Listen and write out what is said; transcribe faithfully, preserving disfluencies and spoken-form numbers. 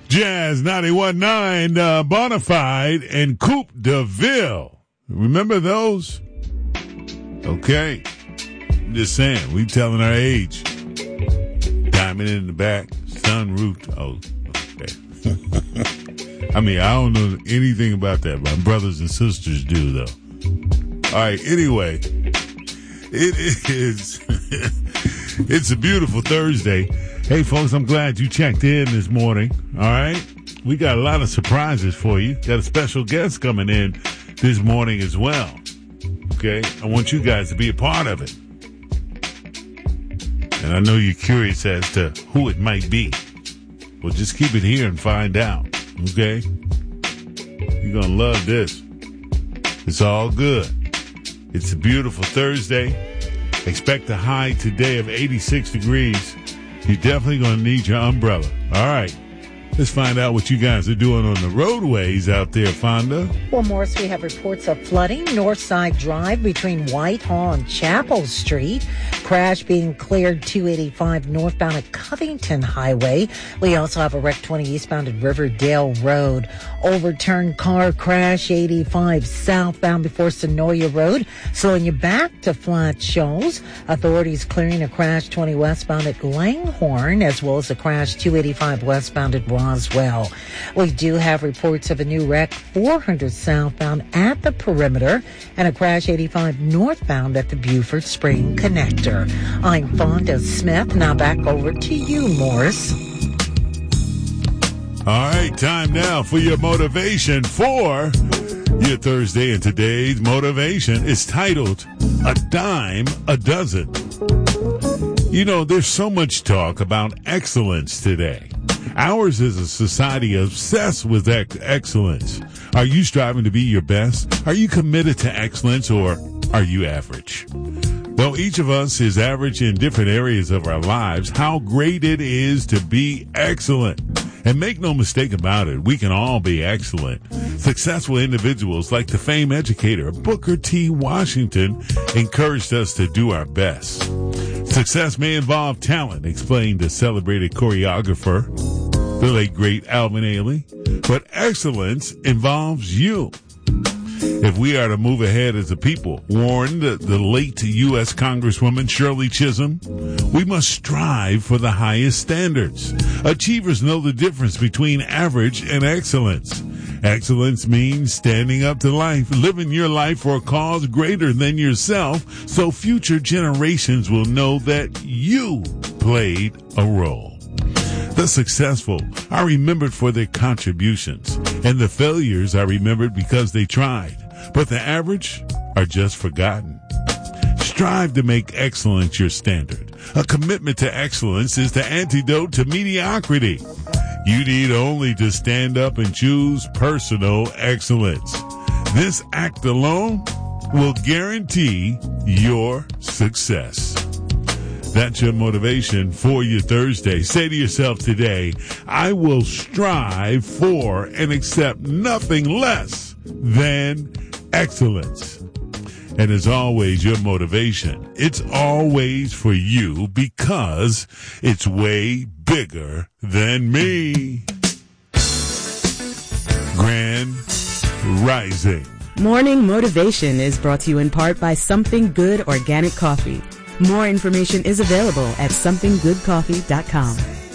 Jazz ninety-one point nine, uh, Bonafide and Coupe de Ville. Remember those? Okay. I'm just saying, we telling our age. Diamond in the back, sunroof. Oh, okay. I mean, I don't know anything about that. My brothers and sisters do, though. All right, anyway. It is, it's a beautiful Thursday. Hey, folks, I'm glad you checked in this morning. All right. We got a lot of surprises for you. Got a special guest coming in this morning as well. Okay. I want you guys to be a part of it. And I know you're curious as to who it might be. Well, just keep it here and find out. Okay. You're going to love this. It's all good. It's a beautiful Thursday. Expect a high today of eighty-six degrees. You're definitely going to need your umbrella. All right. Let's find out what you guys are doing on the roadways out there, Fonda. Well, Morris, we have reports of flooding. Northside Drive between Whitehall and Chapel Street. Crash being cleared two eighty-five northbound at Covington Highway. We also have a wreck twenty eastbound at Riverdale Road. Overturned car crash eighty-five southbound before Sonoya Road. Slowing you back to Flat Shoals. Authorities clearing a crash twenty westbound at Langhorne, as well as a crash two eighty-five westbound at Roswell. We do have reports of a new wreck four hundred southbound at the Perimeter and a crash eighty-five northbound at the Buford Spring Connector. I'm Fonda Smith. Now back over to you, Morris. All right, time now for your motivation for your Thursday. And today's motivation is titled A Dime a Dozen. You know, there's so much talk about excellence today. Ours is a society obsessed with ex- excellence. Are you striving to be your best? Are you committed to excellence, or are you average? Well, each of us is average in different areas of our lives. How great it is to be excellent. And make no mistake about it, we can all be excellent. Successful individuals like the famed educator Booker T. Washington encouraged us to do our best. Success may involve talent, explained the celebrated choreographer, the late great Alvin Ailey, but excellence involves you. If we are to move ahead as a people, warned the, the late U S Congresswoman Shirley Chisholm, we must strive for the highest standards. Achievers know the difference between average and excellence. Excellence means standing up to life, living your life for a cause greater than yourself, so future generations will know that you played a role. The successful are remembered for their contributions, and the failures are remembered because they tried. But the average are just forgotten. Strive to make excellence your standard. A commitment to excellence is the antidote to mediocrity. You need only to stand up and choose personal excellence. This act alone will guarantee your success. That's your motivation for your Thursday. Say to yourself today, I will strive for and accept nothing less than excellence. And as always, your motivation, it's always for you because it's way bigger than me. Grand Rising. Morning Motivation is brought to you in part by Something Good Organic Coffee. More information is available at something good coffee dot com.